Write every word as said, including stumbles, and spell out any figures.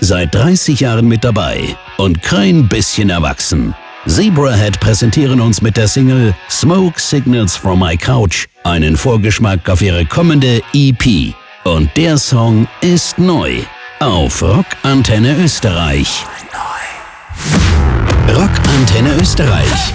Seit dreißig Jahren mit dabei und kein bisschen erwachsen. Zebrahead präsentieren uns mit der Single Smoke Signals from My Couch einen Vorgeschmack auf ihre kommende E P. Und der Song ist neu auf Rock Antenne Österreich. Rock Antenne Österreich.